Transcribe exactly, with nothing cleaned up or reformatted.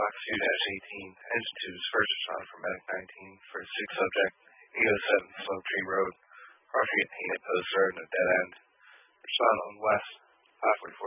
Fox two eighteen, Engine two's first responder for Medic nineteen for a six subject, eight oh seven Slow Tree Road, crossing eighteen at Post Road and a dead end. Respond on West, five forty-four